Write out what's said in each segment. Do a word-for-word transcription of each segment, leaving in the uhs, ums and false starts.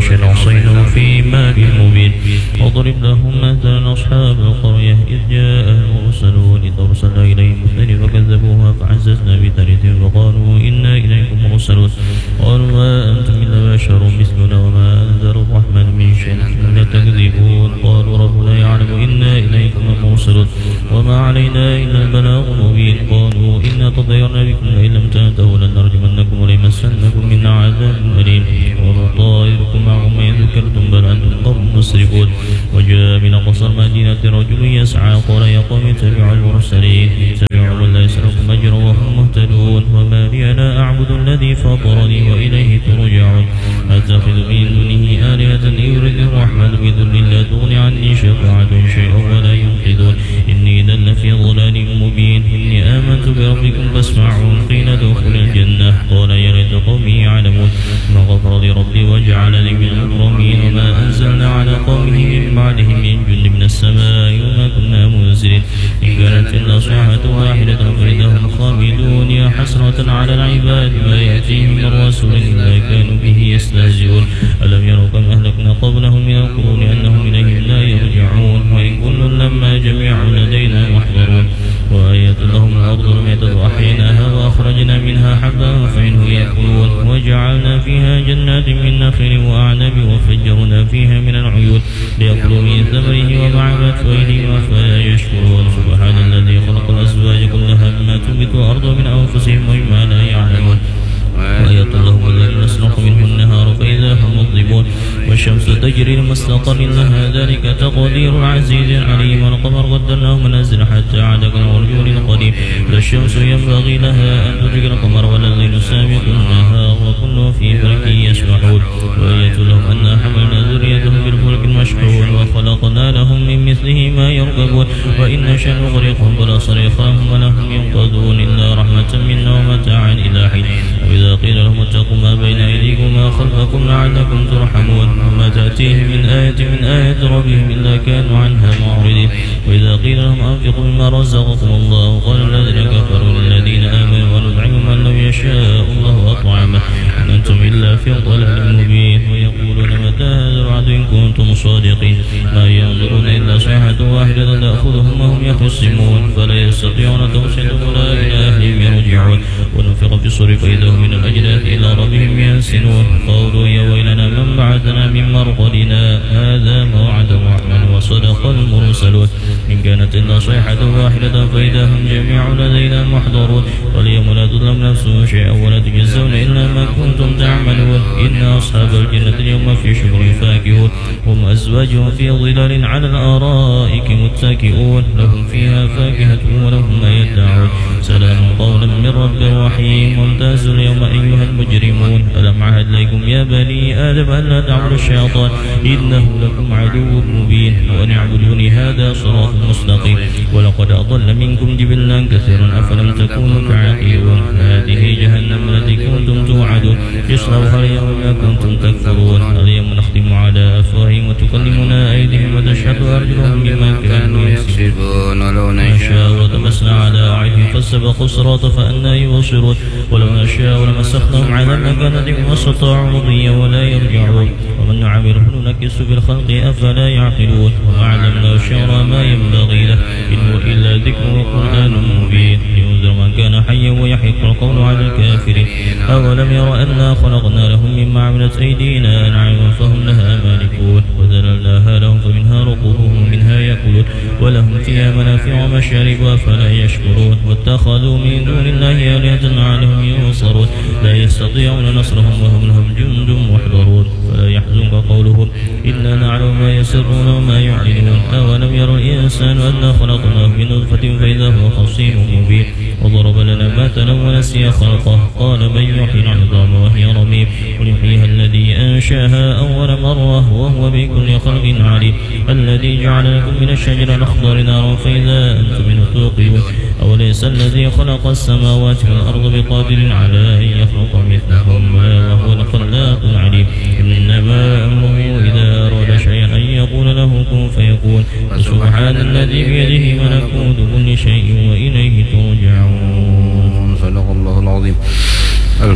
فاحشا عصينا في إيمان مبين واضرب لهم مثلا أصحاب القرية إذ جاء المرسلون إذ أرسلنا إليهم اثنين فكذبوها فعززنا بثالث فقالوا إنا إليكم مرسلون قالوا ما أنتم إلا بشر مثلنا وما أنزل الرحمن من شيء إن تكذبون قالوا ربنا يعلم إنا إليكم مرسلون وما علينا إلا البلاغ المبين قالوا إنا تطيرنا بكم لئن لم تنتهوا لنرجمنكم وليمسنكم منا عذاب أليم وما طائركم معكم إن ذكرتم بل أنتم قوم مسرفون وجاء من أقصى المدينة رجل يسعى قال يا قوم اتبعوا المرسلين اتبعوا من لا يسألكم أجرا وهم مهتدون وما لي لا أعبد الذي فطرني وإليه ترجعون أتخذ من دونه آلهة إن يرد الرحمن بذل لا تغني عني شفاعتهم شيئا ولا ينقذون إني إذا لفي ضلال مبين إني آمنت بربكم فاسمعون قيل ادخل الجنة قال يا ليت قومي يعلمون ما غفر لي ربي وجعلني من المكرمين وما أنزلنا على قومه من بعده من جند من السماء وما كنا منزلين إن كانت إلا صيحة واحدة فإذا هم خامدون يا حسرة على العباد ما يأتيهم من رسول إلا كانوا به يستهزئون ألم يروا كم أهلكنا قبلهم من القرون أنهم إليهم لا يرجعون وإن كل لما جميع لدينا محضرون وآية لهم الأرض الميتة أحييناها وأخرجنا منها حبا فمنه يأكلون وجعلنا فيها جنات من نخيل وأعناب وفجرنا فيها من العيون ليأكلوا من ثمره ومع فإليهم أفلا يشكرون سبحان الذي خلق الأزواج كلها مما تنبت الأرض من أنفسهم ومما لا يعلمون وآية لهم الذين نسلخ منه النهار فإذا هم مظلمون والشمس تجري لمستقر لها ذلك تقدير العزيز العليم والقمر قدرناه منازل حتى عاد كالعرجون القديم لا الشمس ينبغي لها أن تدرك القمر ولا الليل سابق النهار وكل في فلك يسبحون وآية لهم أنا حملنا ذريتهم بالفلك المشحون وخلقنا لهم من مثله ما يركبون وإن نشأ نغرقهم فلا صريخ لهم ولا هم ينقذون إلا رحمة منا ومتاعا إلى حين وإذا قيل لهم اتقوا ما بين أيديكم وما خلفكم لعلكم ترحمون وما تأتيهم من آية من آيات ربهم إلا كانوا عنها معرضين وإذا قيل لهم أنفقوا مما رزقكم الله قال الذين كفروا للذين آمنوا ونطعم من لو يشاء الله أطعمه إن أنتم إلا في ضلال مبين ويقولون متى هذا الوعد إن كنتم صادقين ما ينظرون إلا صيحة واحدة تأخذهم وهم يخصمون فلا يستطيعون توصيلا ولا إلى أهلهم يرجعون ونفق في الصور فإذا هم من الأجداث إلى ربهم ينسلون قولوا يا ويلنا من بعثنا من مرقدنا هذا ما وعد الرحمن وصدق المرسلون إن كانت إلا صيحة واحدة فإذا هم جميع لدينا محضرون واليوم لا تظلم نفس شيئا ولا تجزون إلا ما كنتم تعملون إن أصحاب الجنة اليوم في شكر فاكهون هم أزواجهم في ظلال على الآرائك متكئون لهم فيها فاكهة ولهم ما يدعون سلام قولا من رب رحيم وامتازوا اليوم أيها المجرمون ألم عهد لكم يا بني آدم ألا تعبدوا الشيطان إنه لكم عدو مبين وأن اعبدوني هذا صراط مستقيم ولقد أضل منكم جبلا كثيرا أفلم تكونوا تعقلون هذه جهنم التي كنتم توعدون اصلوها اليوم ما كنتم تكفرون اليوم نختم على أفواههم وتكلمنا أيديهم وتشهد أرجلهم بما كانوا يكسبون ولو نشاء وتمسنا على أعينهم فاستبقوا الصراط فأنى يبصرون ولو نشاء ولمسخناهم على مكانتهم ما استطاعوا مضيا ولا يرجعون ومن نعمره ننكس في الخلق أفلا يعقلون وما علمنا الشعر ما ينبغي له إن هو إلا ذكر وقرآن مبين لينذر من كان حيا ويحق القول على الكافرين أولم ير أنا خلقنا لهم مما عملت أيدينا أنعاما فهم لها مالكون وذللناها لهم فمنها ركوبهم ومنها يأكلون ولهم فيها منافع ومشارب أفلا يشكرون واتخذوا من دون الله آلهة لعلهم ينصرون لا يستطيعون نصرهم وهم لهم جند محضرون فلا يحزنك قولهم إنا نعلم ما يسرون وما يعلنون أولم ير الإنسان أنا خلقناه من نطفة فإذا هو خصيم مبين وضرب لنا مثلا ونسي خلقه قال من يحيي العظام وهي رميم قل يحييها الذي أنشاها أول مرة وهو بكل خلق عليم الذي جعل لكم من الشجر الأخضر نارا فإذا أنتم منه توقدون أوليس الذي خلق السماوات والأرض بقادر على أن يخلق مثلهم وهو الخلاق العليم إنما أمره إذا أراد شيئا أن يقول له كن فيكون سبحان الذي بيده ملكوت كل شيء وإليه ترجعون صدق الله العظيم.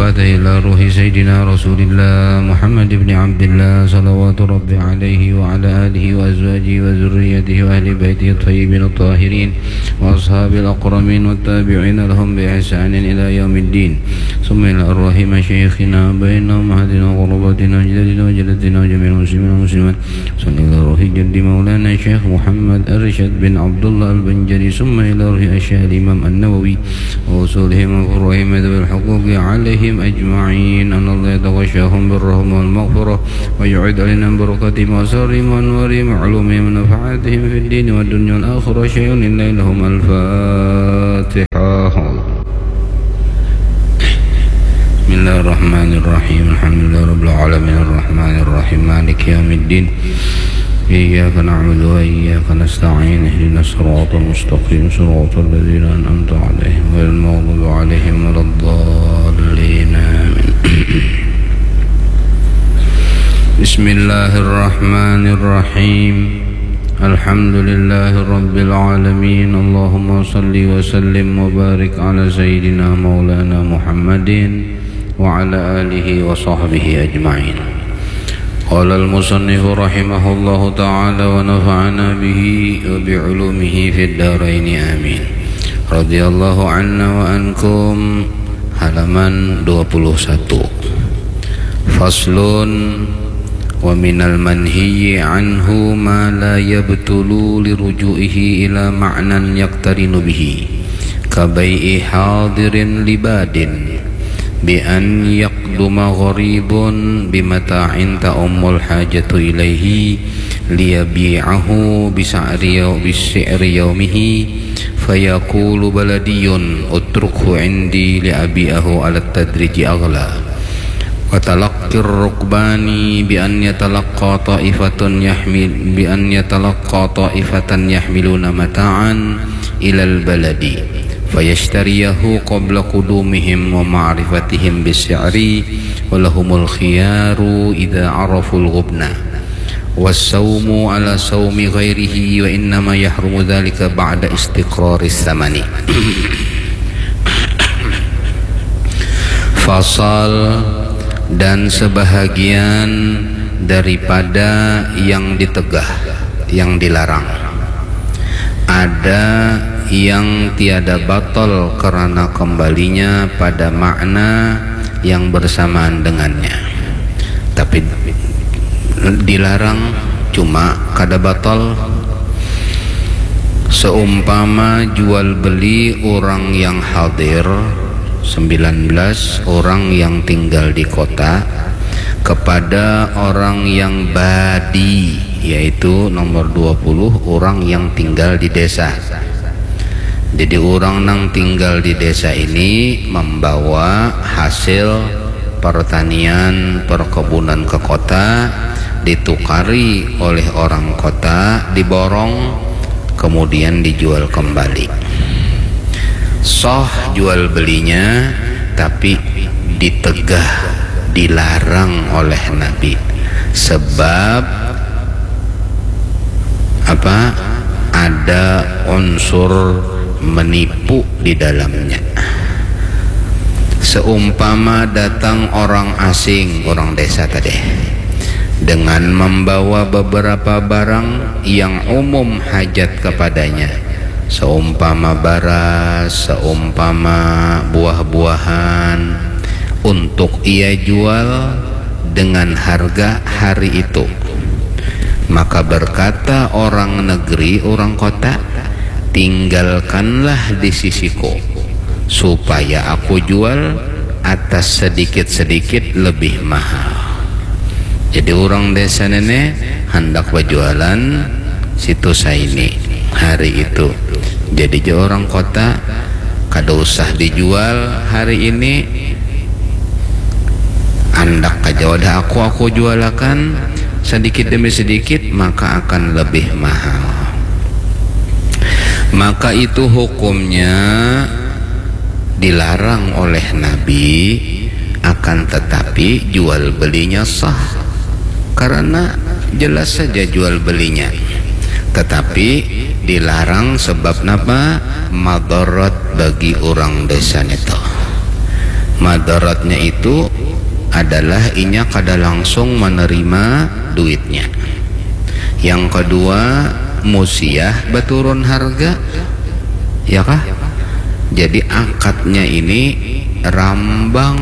الفاتح إلى روح سيدنا رسول الله محمد بن عبد الله صلوات ربي عليه وعلى آله وأزواجه وذريته وأهل بيته الطيبين الطاهرين وأصحاب الأقرمين والتابعين لهم بإحسان إلى يوم الدين. ثم إلى أرواح مشايخنا بيننا ومهدنا وغرباتنا وجدنا وجدتنا وجميع المسلمين والمسلمات. ثم إلى روح جد مولانا الشيخ محمد أرشد بن عبد الله البنجلي. ثم إلى روح الشيخ الإمام النووي ووصولهم وفروعهم ذوي الحقوق عليهم أجمعين. أن الله يتغشاهم بالرحمة والمغفرة ويعد علينا بركاتهم وأسرارهم وأنوارهم وعلومهم ونفعاتهم في الدين والدنيا والآخرة. شيء إلا لهم. الفاتحة. بسم الله الرحمن الرحيم. الحمد لله رب العالمين الرحمن الرحيم مالك يوم الدين. إياك نعبد وإياك نستعين. اهدنا الصراط المستقيم صراط الذين أنعمت عليهم غير المغضوب عليهم ولا الضالين. آمين. بسم الله الرحمن الرحيم. الحمد لله رب العالمين. اللهم صل وسلم وبارك على سيدنا مولانا محمد وعلى آله وصحبه أجمعين. قال المصنف رحمه الله تعالى ونفعنا به وبعلومه في الدارين آمين. رضي الله عنا وعنكم. Halaman dua puluh satu. Faslun wa minal manhiyi anhu ma la yabtulu liruju'ihi ila ma'nan yaktarinu bihi kabai'i hadirin libadin bi an yaqduma gharibun bimata'in ta'ummul hajatu ilaihi liyabi'ahu bisa'ri bis'ri yawmihi fayaqulu baladiyun utrukhu indi li'abi'ahu ala tadriji aghla wa talaqqir rukbani bi an yatalaqqa ta'ifatun yahmil bi an yatalaqqa ta'ifatan yahmiluna mata'an ilal baladi fayashtariyahu qabla qudumihim wa ma'rifatihim bis-si'ri wa lahumul khiyaru idza araful ghubna was-sawmu ala sawmi ghairihi wa innama yahrumu dhalika ba'da istiqraris samani. Fasal dan sebahagian daripada yang ditegah, yang dilarang. Ada yang tiada batal karena kembalinya pada makna yang bersamaan dengannya, tapi dilarang cuma kada batal. Seumpama jual beli orang yang hadir sembilan belas orang yang tinggal di kota kepada orang yang badi, yaitu nomor dua puluh orang yang tinggal di desa. Jadi orang yang tinggal di desa ini membawa hasil pertanian perkebunan ke kota, ditukari oleh orang kota, diborong, kemudian dijual kembali. Sah jual belinya, tapi ditegah, dilarang oleh Nabi. Sebab apa? Ada unsur menipu di dalamnya. Seumpama datang orang asing, orang desa tadi, dengan membawa beberapa barang yang umum hajat kepadanya, seumpama beras, seumpama buah-buahan, untuk ia jual dengan harga hari itu. Maka berkata orang negeri, orang kota, tinggalkanlah di sisiku supaya aku jual atas sedikit-sedikit lebih mahal. Jadi orang desa nenek hendak berjualan situ saya ini hari itu. Jadi orang kota kada usah dijual hari ini, hendak aja wadah aku aku jualakan sedikit demi sedikit, maka akan lebih mahal. Maka itu hukumnya dilarang oleh Nabi, akan tetapi jual belinya sah karena jelas saja jual belinya. Tetapi dilarang sebab apa? Madarat bagi orang desa itu. Madaratnya itu adalah inya kada langsung menerima duitnya. Yang kedua, musiah baturun harga, ya kah? Jadi akadnya ini rambang,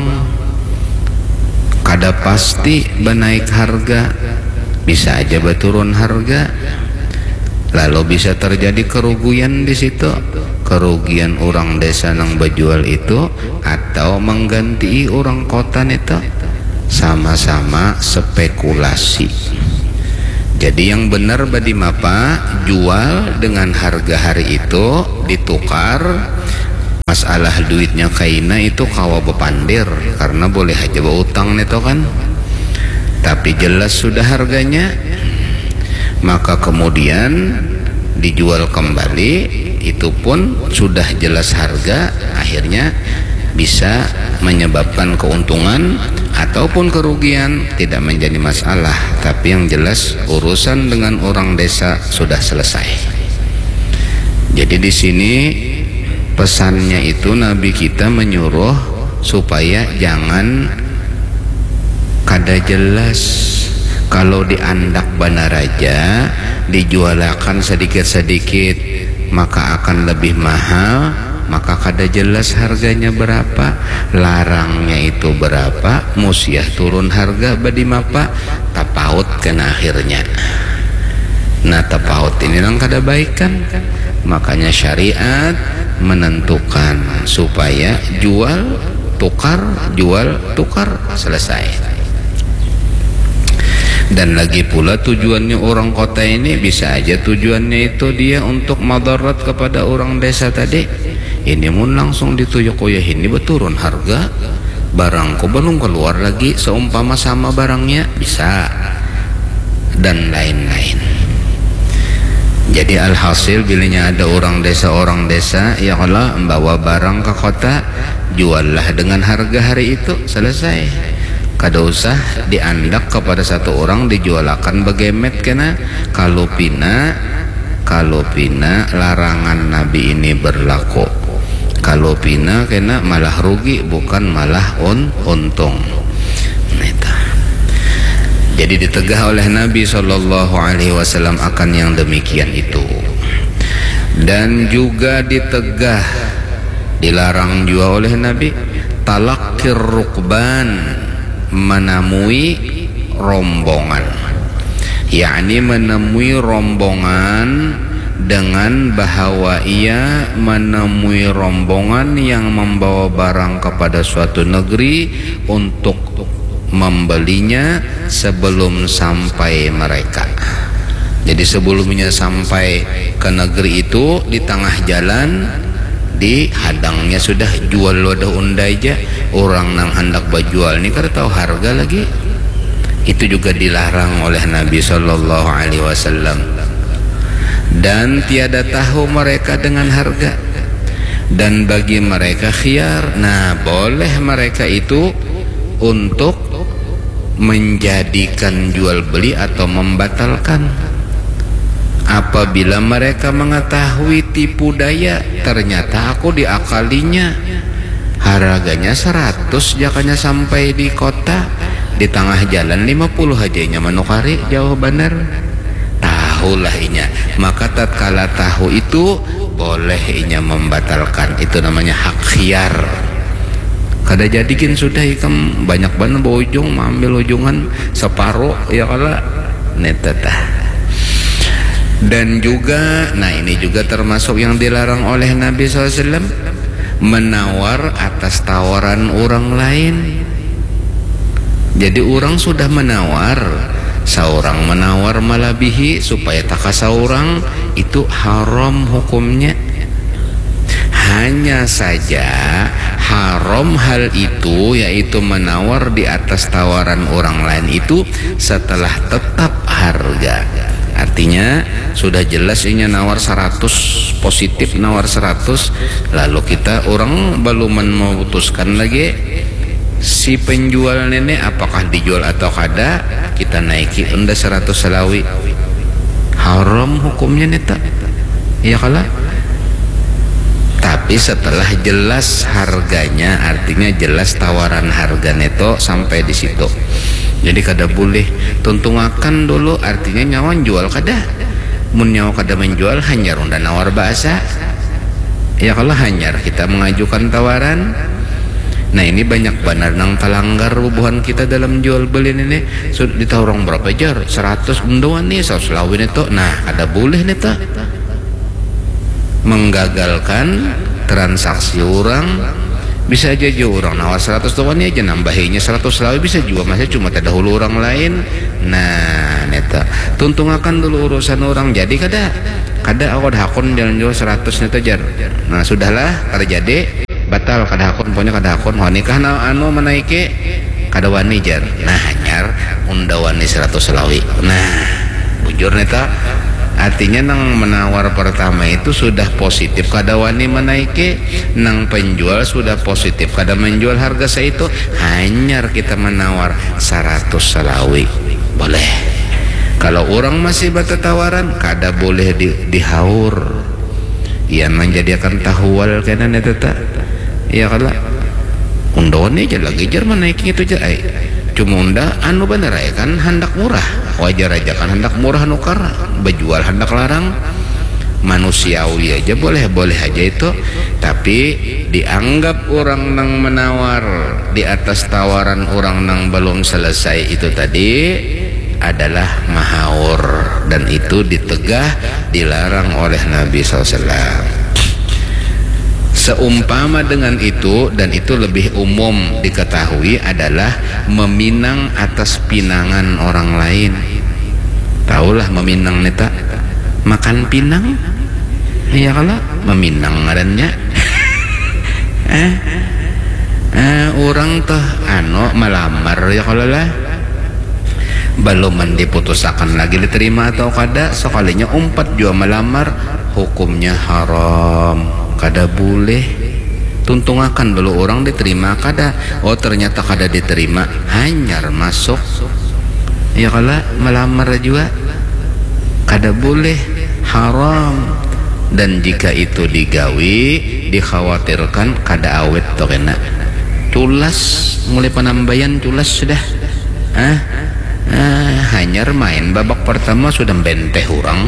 kada pasti benaik harga, bisa aja baturun harga. Lalu bisa terjadi kerugian di situ, kerugian orang desa nang bajual itu atau mengganti orang kota itu, sama-sama spekulasi. Jadi yang benar badi mapa jual dengan harga hari itu ditukar. Masalah duitnya kaina itu kawa bepandir karena boleh aja berutang itu kan, tapi jelas sudah harganya, maka kemudian dijual kembali, itu pun sudah jelas harga, akhirnya bisa menyebabkan keuntungan ataupun kerugian tidak menjadi masalah, tapi yang jelas urusan dengan orang desa sudah selesai. Jadi di sini pesannya itu Nabi kita menyuruh supaya jangan kada jelas. Kalau diandak benar aja dijualakan sedikit-sedikit maka akan lebih mahal, maka kada jelas harganya berapa, larangnya itu berapa, musiah turun harga badi mapa tapaut kena akhirnya. Nah tapaut ini nang kada baik kan, makanya syariat menentukan supaya jual tukar, jual tukar, selesai. Dan lagi pula tujuannya orang kota ini bisa aja tujuannya itu dia untuk madarat kepada orang desa tadi. Ini mun langsung dituyuk, oh ya ini beturun harga, barangku belum keluar lagi seumpama sama barangnya, bisa, dan lain-lain. Jadi alhasil bilanya ada orang desa orang desa ya kalau membawa barang ke kota, juallah dengan harga hari itu, selesai. Kada usah diandak kepada satu orang dijualakan begemet kena. Kalau pina kalau pina larangan Nabi ini berlaku, kalau pina kena malah rugi bukan malah un, untung. Nah, jadi ditegah oleh Nabi shallallahu alaihi wasallam akan yang demikian itu. Dan juga ditegah, dilarang juga oleh Nabi talakir rukban, menemui rombongan, yakni menemui rombongan dengan bahwa ia menemui rombongan yang membawa barang kepada suatu negeri untuk membelinya sebelum sampai mereka. Jadi sebelumnya sampai ke negeri itu, di tengah jalan di hadangnya sudah jual wadah undai aja, orang nang hendak berjual ini kada tahu harga lagi, itu juga dilarang oleh Nabi Shallallahu Alaihi Wasallam. Dan tiada tahu mereka dengan harga, dan bagi mereka khiyar, nah boleh mereka itu untuk menjadikan jual beli atau membatalkan. Apabila mereka mengetahui tipu daya, ternyata aku diakalinya, harganya seratus jakanya sampai di kota, di tengah jalan lima puluh hajanya menukari jauh benar, tahulah inya. Maka tatkala tahu itu boleh inya membatalkan, itu namanya hak khiyar. Kada jadikin sudah ikam banyak banget bojong, ambil ujungan separuh ya kala netetah. Dan juga, nah ini juga termasuk yang dilarang oleh Nabi shallallahu alaihi wasallam, menawar atas tawaran orang lain. Jadi orang sudah menawar, seorang menawar malabihi supaya tak seorang, itu haram hukumnya. Hanya saja haram hal itu, yaitu menawar di atas tawaran orang lain itu setelah tetap harga. Artinya sudah jelas ini nawar seratus, positif nawar seratus, lalu kita orang belum memutuskan lagi si penjual nenek apakah dijual atau kada, kita naiki unda seratus selawi, haram hukumnya neta, ya kalah. Tapi Tapi setelah jelas harganya, artinya jelas tawaran harga neto sampai di situ. Jadi kada boleh tuntungakan dulu, artinya nyawan jual kada. Mun nyawa kada menjual hanyar unda nawar bahasa. Ya kalau hanyar kita mengajukan tawaran. Nah ini banyak benar nang talanggar hubungan kita dalam jual beli ini. Sudah ditawar berapa jar? seratus unduan nih, seratus lawin itu. Nah kada boleh nih tak menggagalkan transaksi orang. Bisa aja juga orang nawar seratus tuan aja nambahinya seratus lawi bisa juga, masa cuma ada hulu orang lain. Nah neta tuntungakan dulu urusan orang. Jadi kada kada awal hakun jalan jual seratus neta jar. Nah sudahlah kada jadi batal kada hakun, pokoknya kada hakun nikah na anu menaiki kada wani jar. Nah hanyar unda wani seratus lawi. Nah bujur neta artinya nang menawar pertama itu sudah positif kada wani menaiki, nang penjual sudah positif kada menjual harga seitu, hanyar kita menawar seratus selawi boleh. Kalau orang masih bata tawaran kada boleh di, dihaur. Ia menjadikan tahwal kena neteta. Ya kalau undone aja lagi jar menaiki itu aja. Cuma unda anu bener ya kan hendak murah, wajar aja kan hendak murah nukar, berjual hendak larang, manusiawi aja boleh boleh aja itu. Tapi dianggap orang nang menawar di atas tawaran orang nang belum selesai itu tadi adalah mahaur, dan itu ditegah dilarang oleh Nabi shallallahu alaihi wasallam. Seumpama dengan itu, dan itu lebih umum diketahui, adalah meminang atas pinangan orang lain. Tahulah meminang neta, makan pinang. Iya kalau meminang ngarannya. eh, eh orang tuh ano melamar ya kalau lah. Belum diputusakan lagi diterima atau kada, sekalinya umpat juga melamar, hukumnya haram. Kada boleh tuntungakan dulu orang diterima kada, oh ternyata kada diterima hanyar masuk ya kalau melamar juga kada boleh, haram. Dan jika itu digawi dikhawatirkan kada awet to kena culas, mulai penambahan culas sudah ah, ah hanyar main babak pertama sudah benteh orang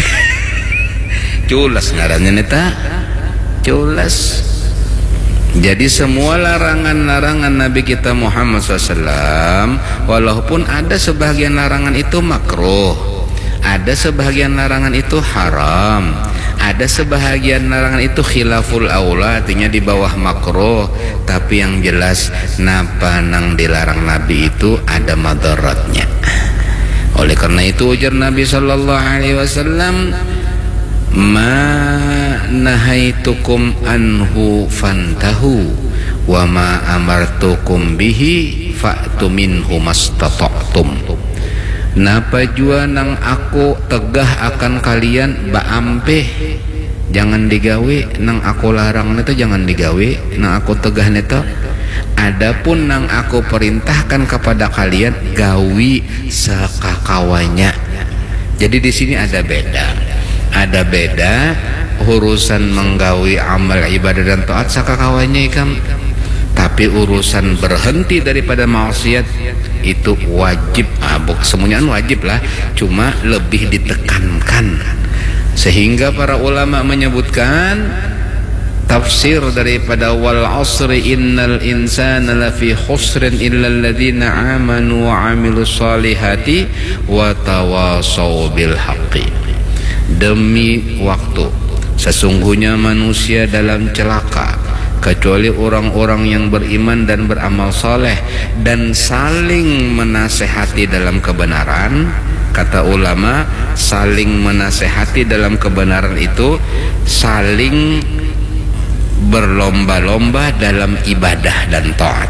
culas ngarannya neta culas. Jadi semua larangan-larangan Nabi kita Muhammad shallallahu alaihi wasallam, walaupun ada sebagian larangan itu makruh, ada sebagian larangan itu haram, ada sebagian larangan itu khilaful aula, artinya di bawah makruh, tapi yang jelas napa nang dilarang Nabi itu ada madaratnya. Oleh karena itu ujar Nabi sallallahu alaihi wasallam, ma nahaitukum anhu fantahu wa ma amartukum bihi fa'tu minhu mastata'tum. Napa jua nang aku tegah akan kalian baampeh jangan digawe, nang aku larang neta jangan digawe, nang aku tegah neta. Adapun nang aku perintahkan kepada kalian gawi sakakawanya. Jadi di sini ada beda. Ada beda urusan menggawi amal ibadah dan taat sakakawanya ikam. Tapi urusan berhenti daripada maksiat itu wajib. Abuk semuanya wajib lah, cuma lebih ditekankan. Sehingga para ulama menyebutkan tafsir daripada wal asri innal insana lafi khusrin illal ladzina amanu wa amilus solihati wa tawasaw bil haqqi. Demi waktu sesungguhnya manusia dalam celaka kecuali orang-orang yang beriman dan beramal soleh dan saling menasehati dalam kebenaran. Kata ulama, saling menasehati dalam kebenaran itu saling berlomba-lomba dalam ibadah dan taat.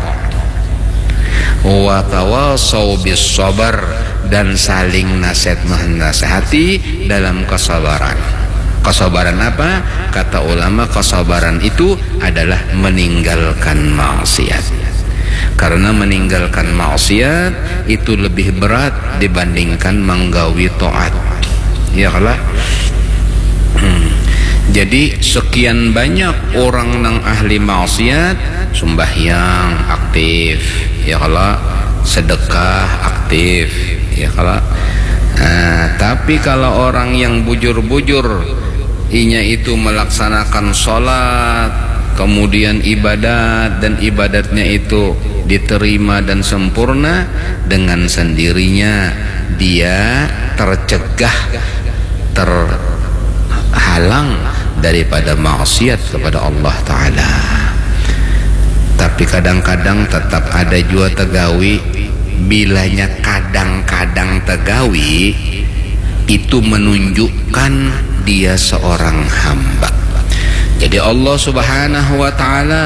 Wa tawasaw bis sabar, dan saling nasihat menasehati dalam kesabaran. Kesabaran apa? Kata ulama, kesabaran itu adalah meninggalkan maksiat. Karena meninggalkan maksiat itu lebih berat dibandingkan menggawi taat. Ya kalau hmm. Jadi sekian banyak orang nang ahli maksiat sembahyang aktif, ya kalau sedekah aktif, ya kalau nah, tapi kalau orang yang bujur-bujur inya itu melaksanakan sholat, kemudian ibadat, dan ibadatnya itu diterima dan sempurna, dengan sendirinya dia tercegah, terhalang daripada maksiat kepada Allah Ta'ala. Tapi kadang-kadang tetap ada jua tegawi, bilanya kadang-kadang tegawi itu menunjukkan dia seorang hamba. Jadi Allah Subhanahu wa Ta'ala